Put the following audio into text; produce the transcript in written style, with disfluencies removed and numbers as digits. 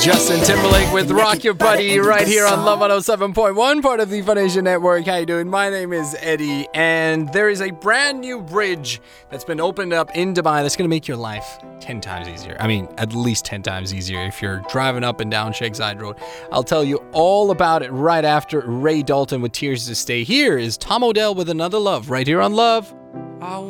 Justin Timberlake with Rock Your Buddy right here on Love 107.1, part of the Funation Network. How you doing? My name is Eddie, and there is a brand new bridge that's been opened up in Dubai that's going to make your life 10 times easier. I mean, at least 10 times easier if you're driving up and down Sheikh Zayed Road. I'll tell you all about it right after Ray Dalton with Tears to Stay. Here is Tom Odell with Another Love right here on Love.